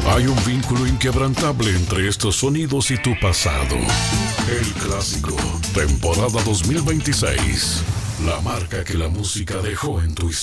Hay un vínculo inquebrantable entre estos sonidos y tu pasado. El Clásico, temporada 2026. La marca que la música dejó en tu historia.